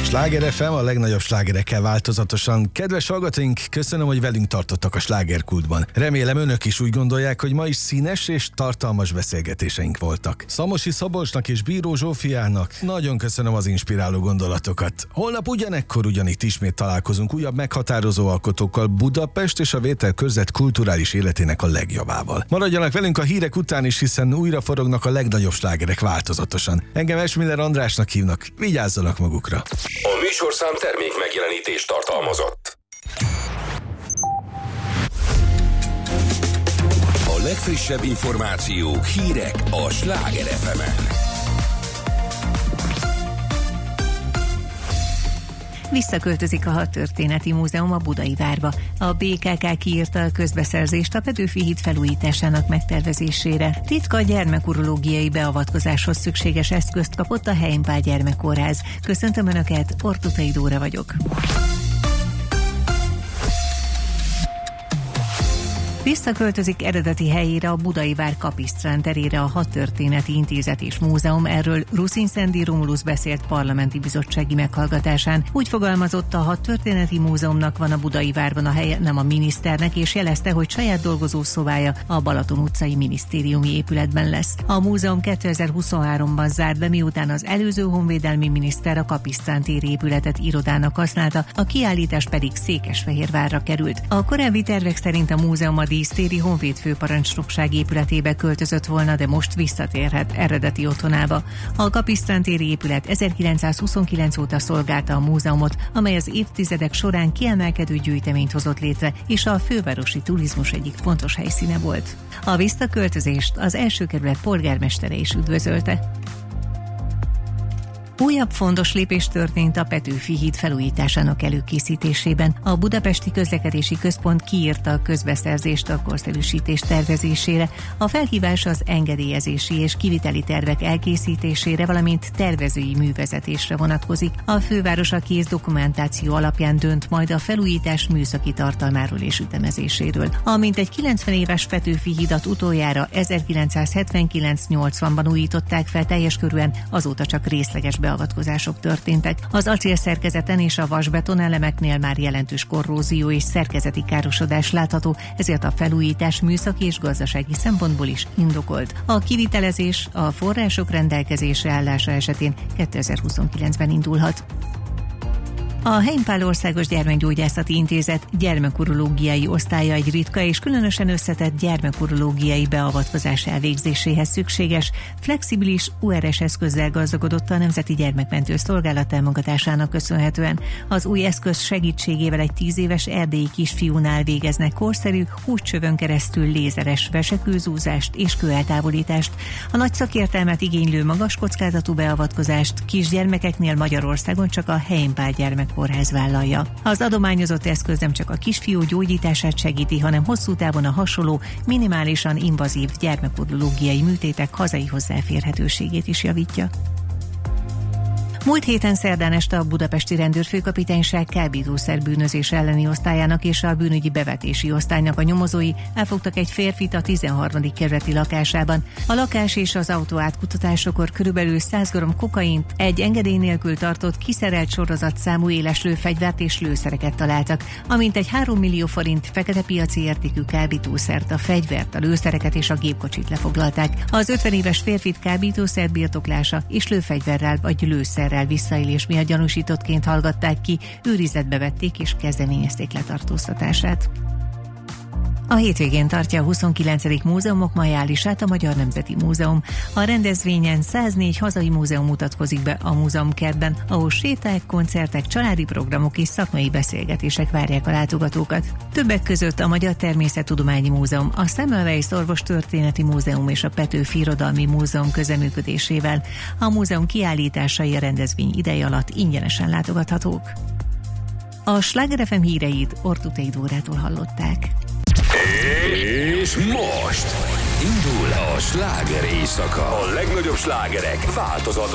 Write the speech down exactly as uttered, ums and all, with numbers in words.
Sláger ef em, a legnagyobb slágerekkel változatosan. Kedves hallgatóink, köszönöm, hogy velünk tartottak a slágerkultban. Remélem önök is úgy gondolják, hogy ma is színes és tartalmas beszélgetéseink voltak. Szamosi Szabolcsnak és Bíró Zsófiának nagyon köszönöm az inspiráló gondolatokat. Holnap ugyanekkor ugyanitt ismét találkozunk újabb meghatározó alkotókkal Budapest és a Vételkörzet kulturális életének a legjavával. Maradjanak velünk a hírek után is, hiszen újra forognak a legnagyobb slágerek változatosan. Engem Esmiller Andrásnak hívnak, vigyázzanak magukra! A műsorszám termék megjelenítést tartalmazott. A legfrissebb információk, hírek a Sláger ef emen. Visszaköltözik a Hadtörténeti Múzeum a Budai Várba. A bé ká ká kiírta a közbeszerzést a Petőfi híd felújításának megtervezésére. Ritka gyermekurológiai beavatkozáshoz szükséges eszközt kapott a Heimpál Gyermekkórház. Köszöntöm Önöket, Ortutai Dóra vagyok. Visszaköltözik eredeti helyére a Budai Vár Kapisztrán terére a Hadtörténeti Intézet és Múzeum. Erről Ruszin Szendi Romulusz beszélt parlamenti bizottsági meghallgatásán. Úgy fogalmazott, a Hadtörténeti Múzeumnak van a Budai Várban a helye, nem a miniszternek, és jelezte, hogy saját dolgozószobája a Balaton utcai minisztériumi épületben lesz. A múzeum kétezer-huszonháromban zárt be, miután az előző honvédelmi miniszter a Kapisztrán téri épületet irodának használta, a kiállítás pedig Székesfehérvárra került. A korábbi tervek szerint a múzeum a dísztéri Honvéd főparancsnokság épületébe költözött volna, de most visszatérhet eredeti otthonába. A Kapisztrán téri épület ezerkilencszázhuszonkilenc óta szolgálta a múzeumot, amely az évtizedek során kiemelkedő gyűjteményt hozott létre, és a fővárosi turizmus egyik fontos helyszíne volt. A visszaköltözést az első kerület polgármestere is üdvözölte. Újabb fontos lépés történt a Petőfi híd felújításának előkészítésében. A Budapesti Közlekedési Központ kiírta a közbeszerzést a korszerűsítés tervezésére. A felhívás az engedélyezési és kiviteli tervek elkészítésére, valamint tervezői művezetésre vonatkozik. A főváros a kész dokumentáció alapján dönt majd a felújítás műszaki tartalmáról és ütemezéséről. A mintegy kilencven éves Petőfi hídat utoljára ezerkilencszázhetvenkilenc-nyolcvanban újították fel teljes körűen, azóta csak részleges beavatkozások történtek. Az acélszerkezeten és a vasbeton elemeknél már jelentős korrózió és szerkezeti károsodás látható, ezért a felújítás műszaki és gazdasági szempontból is indokolt. A kivitelezés a források rendelkezésre állása esetén kétezer-huszonkilencben indulhat. A Heimpál Országos Gyermekgyógyászati Intézet gyermekurológiai osztálya egy ritka és különösen összetett gyermekurológiai beavatkozás elvégzéséhez szükséges, flexibilis u er es eszközzel gazdagodott a Nemzeti Gyermekmentő Szolgálat támogatásának köszönhetően. Az új eszköz segítségével egy tíz éves erdélyi kisfiúnál végeznek korszerű, húscsövön keresztül lézeres vesekőzúzást és kőeltávolítást. A nagy szakértelmet igénylő magas kockázatú beavatkozást kisgyermekeknél Magyarországon csak a Heimpál Gyermekkórház vállalja. Az adományozott eszköz nem csak a kisfiú gyógyítását segíti, hanem hosszú távon a hasonló, minimálisan invazív gyermekurológiai műtétek hazai hozzáférhetőségét is javítja. Múlt héten szerdán este a budapesti rendőrfőkapitányság kábítószerbűnözés elleni osztályának és a bűnügyi bevetési osztálynak a nyomozói elfogtak egy férfit a tizenharmadik kerületi lakásában. A lakás és az autó átkutatásakor körülbelül száz gramm kokaint, egy engedély nélkül tartott kiszerelt sorozatszámú éles lőfegyvert és lőszereket találtak, amint egy három millió forint fekete piaci értékű kábítószert, a fegyvert, a lőszereket és a gépkocsit lefoglalták. Az ötven éves férfit kábítószer birtoklása és lőfegyverrel vagy lőszerrel visszaélés miatt gyanúsítottként hallgatták ki, őrizetbe vették és kezdeményezték letartóztatását. A hétvégén tartja a huszonkilencedik múzeumok majálisát a Magyar Nemzeti Múzeum. A rendezvényen száznégy hazai múzeum mutatkozik be a múzeumkertben, ahol séták, koncertek, családi programok és szakmai beszélgetések várják a látogatókat. Többek között a Magyar Természettudományi Múzeum, a Semmelweis Orvostörténeti Múzeum és a Petőfi Irodalmi Múzeum közreműködésével. A múzeum kiállításai a rendezvény ideje alatt ingyenesen látogathatók. A Sláger ef em híreit Ortutai Dórától hallották. És most indul a sláger éjszaka. A legnagyobb slágerek változatosan